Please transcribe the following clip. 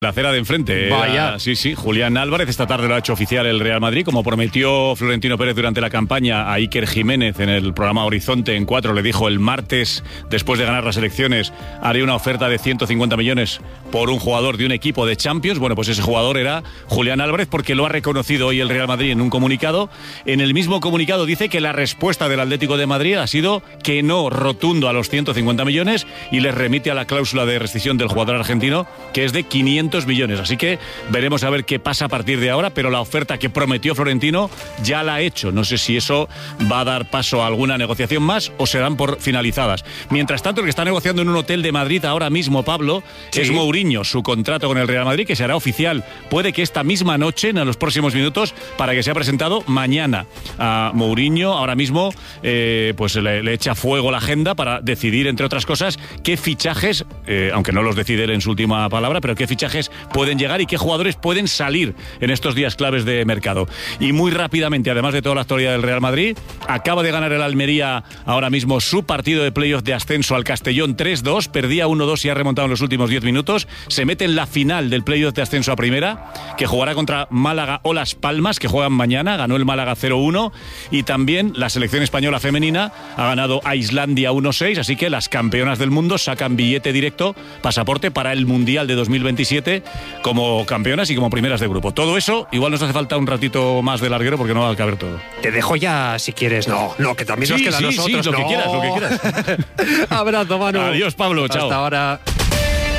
La acera de enfrente. Vaya. Sí, Julián Álvarez. Esta tarde lo ha hecho oficial el Real Madrid. Como prometió Florentino Pérez durante la campaña a Iker Jiménez en el programa Horizonte en 4, le dijo el martes, después de ganar las elecciones, haría una oferta de 150 millones por un jugador de un equipo de Champions. Bueno, pues ese jugador era Julián Álvarez, porque lo ha reconocido hoy el Real Madrid en un comunicado. En el mismo comunicado dice que la respuesta del Atlético de Madrid ha sido que no rotundo a los 150 millones y les remite a la cláusula de rescisión del jugador argentino, que es de 500 millones. Así que veremos a ver qué pasa a partir de ahora, pero la oferta que prometió Florentino ya la ha hecho. No sé si eso va a dar paso a alguna negociación más o se dan por finalizadas. Mientras tanto, el que está negociando en un hotel de Madrid ahora mismo, Pablo, es Mourinho, su contrato con el Real Madrid, que se hará oficial, puede que esta misma noche, en los próximos minutos, para que sea presentado mañana. A Mourinho ahora mismo pues le echa fuego la agenda para decidir, entre otras cosas, qué fichajes, aunque no los decide él en su última palabra, pero qué fichajes pueden llegar y qué jugadores pueden salir en estos días claves de mercado. Y muy rápidamente, además de toda la actualidad del Real Madrid, acaba de ganar el Almería ahora mismo su partido de playoff de ascenso al Castellón 3-2, perdía 1-2 y ha remontado en los últimos 10 minutos, se mete en la final del playoff de ascenso a primera, que jugará contra Málaga o Las Palmas, que juegan mañana, ganó el Málaga 0-1, y también la selección española femenina ha ganado a Islandia 1-6, así que las campeonas del mundo sacan billete directo, pasaporte para el Mundial de 2027 como campeonas y como primeras de grupo. Todo eso, igual nos hace falta un ratito más de larguero porque no va a caber todo. Te dejo ya si quieres. No, que también nos queda a nosotros. Sí, lo que quieras. Abrazo, Manu. Adiós, Pablo, chao. Hasta ahora.